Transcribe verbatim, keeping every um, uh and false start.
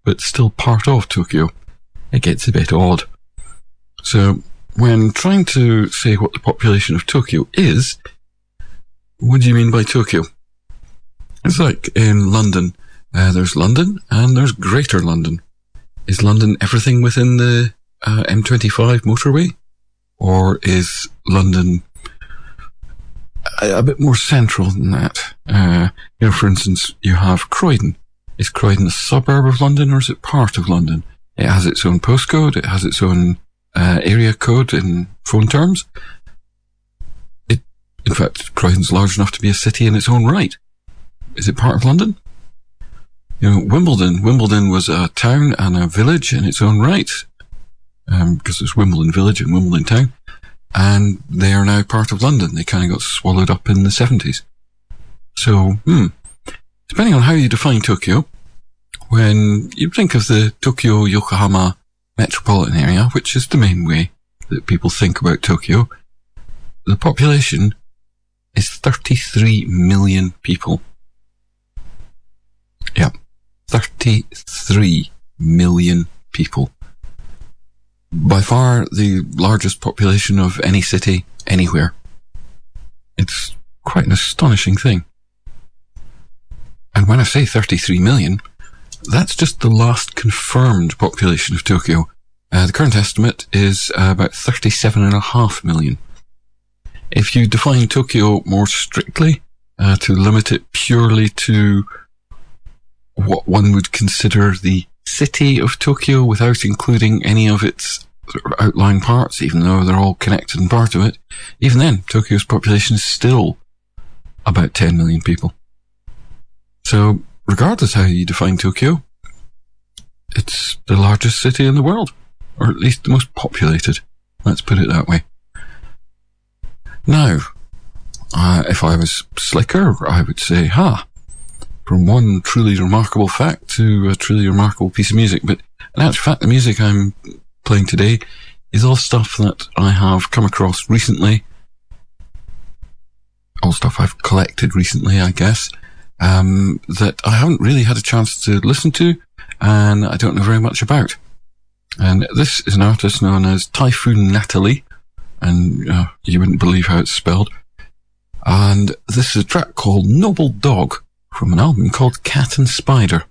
but still part of Tokyo, it gets a bit odd. So, when trying to say what the population of Tokyo is, what do you mean by Tokyo? It's like in London. Uh, there's London and there's Greater London. Is London everything within the uh, M twenty-five motorway? Or is London a, a bit more central than that? Uh, you know, for instance, you have Croydon. Is Croydon a suburb of London or is it part of London? It has its own postcode, it has its own uh, area code in phone terms. It, in fact, Croydon's large enough to be a city in its own right. Is it part of London? You know, Wimbledon. Wimbledon was a town and a village in its own right. Um, because there's Wimbledon Village and Wimbledon Town, and they are now part of London. They kind of got swallowed up in the seventies. So, hmm, depending on how you define Tokyo, when you think of the Tokyo-Yokohama metropolitan area, which is the main way that people think about Tokyo, the population is thirty-three million people. Yeah, thirty-three million people. By far the largest population of any city anywhere. It's quite an astonishing thing. And when I say thirty-three million, that's just the last confirmed population of Tokyo. Uh, the current estimate is uh, about thirty-seven and a half million. If you define Tokyo more strictly, uh, to limit it purely to what one would consider the city of Tokyo without including any of its sort of outlying parts, even though they're all connected and part of it, even then, Tokyo's population is still about ten million people. So, regardless how you define Tokyo, it's the largest city in the world, or at least the most populated. Let's put it that way. Now, uh, if I was slicker, I would say, ha, from one truly remarkable fact to a truly remarkable piece of music. But in actual fact, the music I'm playing today is all stuff that I have come across recently. All stuff I've collected recently, I guess, um, that I haven't really had a chance to listen to, and I don't know very much about. And this is an artist known as Typhoon Natalie, and uh, you wouldn't believe how it's spelled. And this is a track called Noble Dog, from an album called Cat and Spider.